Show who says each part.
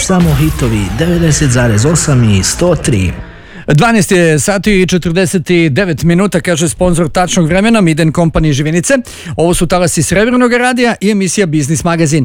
Speaker 1: samo hitovi 90,8 i 103.
Speaker 2: 12 je sati i 49 minuta, kaže sponzor tačnog vremena Miden Company Živinice. Ovo su talasi Srebrnog radija i emisija Biznis magazin.